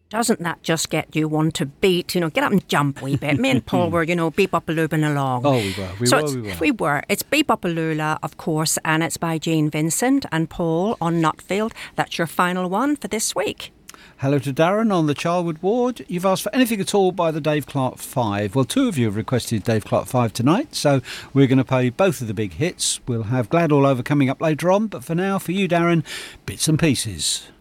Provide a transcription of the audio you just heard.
Doesn't that just get you want to beat, get up and jump a wee bit? Me and Paul were, beep-up-a-looping along. Oh, we were. It's Beep-up-a-loola, of course, and it's by Jean Vincent and Paul on Nutfield. That's your final one for this week. Hello to Darren on the Charlwood Ward. You've asked for anything at all by the Dave Clark 5. Well, 2 of you have requested Dave Clark 5 tonight, so we're going to play both of the big hits. We'll have Glad All Over coming up later on, but for now, for you, Darren, Bits and Pieces.